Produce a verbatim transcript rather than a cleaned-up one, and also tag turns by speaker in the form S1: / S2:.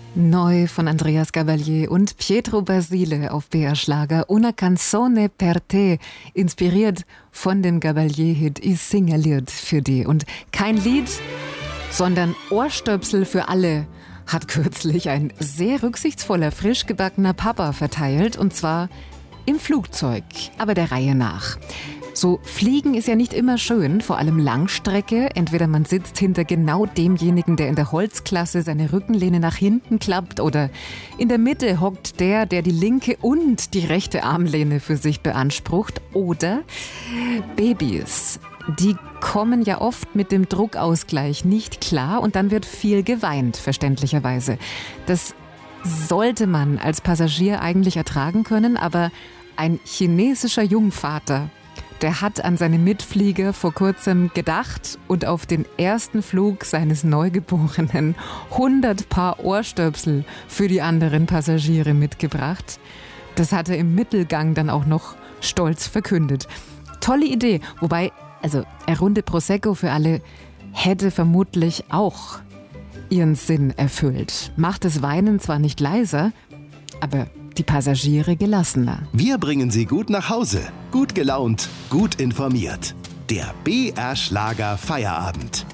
S1: Neu von Andreas Gabalier und Pietro Basile auf B R Schlager. Una canzone per te, inspiriert von dem Gabalier-Hit Ich sing ein Lied für die. Und kein Lied, sondern Ohrstöpsel für alle hat kürzlich ein sehr rücksichtsvoller, frisch gebackener Papa verteilt. Und zwar im Flugzeug, aber der Reihe nach. So, Fliegen ist ja nicht immer schön, vor allem Langstrecke. Entweder man sitzt hinter genau demjenigen, der in der Holzklasse seine Rückenlehne nach hinten klappt, oder in der Mitte hockt der, der die linke und die rechte Armlehne für sich beansprucht. Oder Babys, die kommen ja oft mit dem Druckausgleich nicht klar und dann wird viel geweint, verständlicherweise. Das sollte man als Passagier eigentlich ertragen können, aber ein chinesischer Jungvater, der hat an seine Mitflieger vor kurzem gedacht und auf den ersten Flug seines Neugeborenen hundert Paar Ohrstöpsel für die anderen Passagiere mitgebracht. Das hat er im Mittelgang dann auch noch stolz verkündet. Tolle Idee, wobei, also eine Runde Prosecco für alle hätte vermutlich auch ihren Sinn erfüllt. Macht das Weinen zwar nicht leiser, aber die Passagiere gelassener.
S2: Wir bringen Sie gut nach Hause, gut gelaunt, gut informiert. Der B R Schlager Feierabend.